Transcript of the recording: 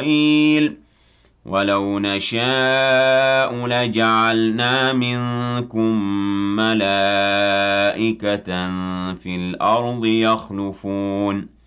إسرائيل ولو نشاء لجعلنا منكم ملائكة في الأرض يخلفون